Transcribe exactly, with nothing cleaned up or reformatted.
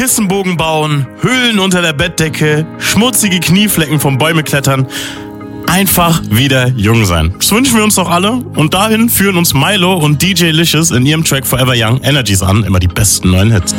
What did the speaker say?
Kissenbogen bauen, Höhlen unter der Bettdecke, schmutzige Knieflecken vom Bäume klettern. Einfach wieder jung sein. Das wünschen wir uns doch alle. Und dahin führen uns Milo und D J Licious in ihrem Track Forever Young Energies an. Immer die besten neuen Hits.